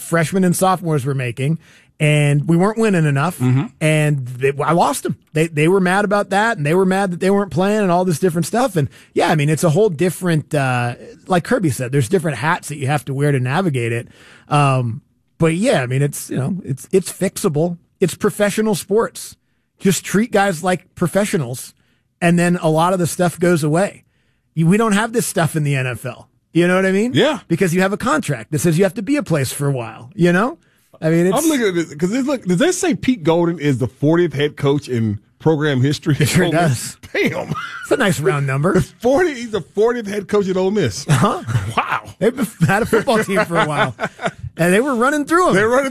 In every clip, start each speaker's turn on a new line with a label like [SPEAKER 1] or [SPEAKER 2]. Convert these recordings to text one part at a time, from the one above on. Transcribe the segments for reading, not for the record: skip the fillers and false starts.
[SPEAKER 1] freshmen and sophomores were making, and we weren't winning enough, and I lost them. They were mad about that, and they were mad that they weren't playing and all this different stuff. And yeah, I mean, it's a whole different, like Kirby said, there's different hats that you have to wear to navigate it. But yeah, I mean, it's fixable. It's professional sports. Just treat guys like professionals, and then a lot of the stuff goes away. We don't have this stuff in the NFL. You know what I mean?
[SPEAKER 2] Yeah.
[SPEAKER 1] Because you have a contract that says you have to be a place for a while, you know? I mean,
[SPEAKER 2] I'm looking at this because does that say Pete Golden is the 40th head coach in program history?
[SPEAKER 1] It sure does.
[SPEAKER 2] Damn.
[SPEAKER 1] It's a nice round number.
[SPEAKER 2] He's the 40th head coach at Ole Miss.
[SPEAKER 1] Uh-huh.
[SPEAKER 2] Wow.
[SPEAKER 1] They've had a football team for a while, and they were running through them.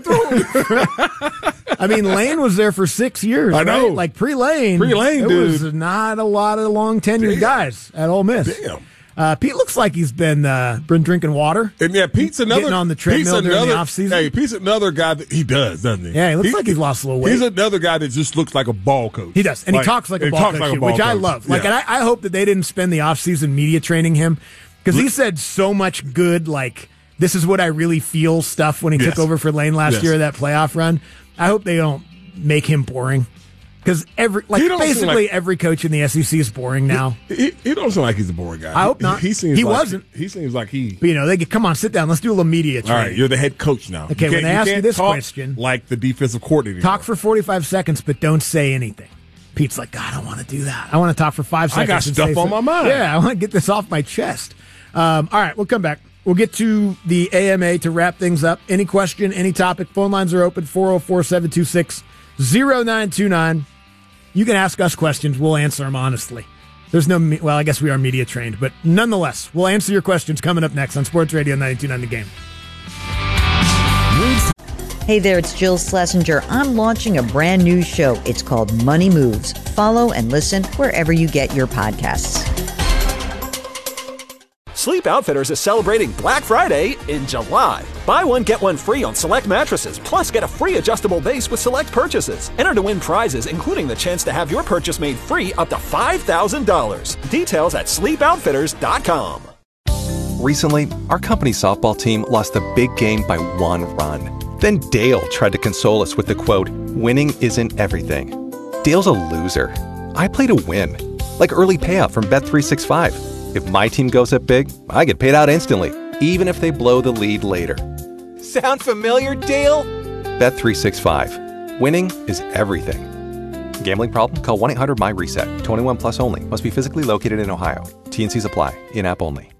[SPEAKER 1] I mean, Lane was there for 6 years.
[SPEAKER 2] I know.
[SPEAKER 1] Right? Like pre-Lane,
[SPEAKER 2] dude.
[SPEAKER 1] was not a lot of long tenured guys at Ole Miss.
[SPEAKER 2] Damn.
[SPEAKER 1] Pete looks like he's been drinking water.
[SPEAKER 2] And yeah, Pete's another
[SPEAKER 1] getting on the treadmill during the offseason.
[SPEAKER 2] Hey, Pete's another guy that he does, doesn't he?
[SPEAKER 1] Yeah, he looks like he's lost a little weight.
[SPEAKER 2] He's another guy that just looks like a ball coach.
[SPEAKER 1] He does, and he talks like a ball coach, which I love. Like, and I hope that they didn't spend the offseason media training him, because he said so much good, like, this is what I really feel stuff when he took over for Lane last year, that playoff run. I hope they don't make him boring. Because basically every coach in the SEC is boring now.
[SPEAKER 2] He don't seem like he's a boring guy.
[SPEAKER 1] I hope not.
[SPEAKER 2] He seems
[SPEAKER 1] wasn't.
[SPEAKER 2] He seems like he.
[SPEAKER 1] But, they get, come on, sit down. Let's do a little media training.
[SPEAKER 2] All right, you're the head coach now.
[SPEAKER 1] Okay, when they ask you this question,
[SPEAKER 2] like the defensive coordinator,
[SPEAKER 1] talk for 45 seconds, but don't say anything. Pete's like, God, I don't want to do that. I want to talk for 5 seconds.
[SPEAKER 2] I got stuff on my mind.
[SPEAKER 1] Yeah, I want to get this off my chest. All right, we'll come back. We'll get to the AMA to wrap things up. Any question, any topic, phone lines are open, 404-726-0929. You can ask us questions. We'll answer them honestly. There's no, I guess we are media trained, but nonetheless, we'll answer your questions coming up next on Sports Radio 92.9 The Game.
[SPEAKER 3] Hey there, it's Jill Schlesinger. I'm launching a brand new show. It's called Money Moves. Follow and listen wherever you get your podcasts.
[SPEAKER 4] Sleep Outfitters is celebrating Black Friday in July. Buy one, get one free on select mattresses, plus get a free adjustable base with select purchases. Enter to win prizes, including the chance to have your purchase made free up to $5,000. Details at sleepoutfitters.com.
[SPEAKER 5] Recently, our company softball team lost a big game by 1 run. Then Dale tried to console us with the quote, "Winning isn't everything." Dale's a loser. I play to win, like early payout from Bet365. If my team goes up big, I get paid out instantly, even if they blow the lead later.
[SPEAKER 6] Sound familiar, Dale?
[SPEAKER 5] Bet365. Winning is everything. Gambling problem? Call 1-800-MY-RESET. 21 plus only. Must be physically located in Ohio. T&Cs apply. In-app only.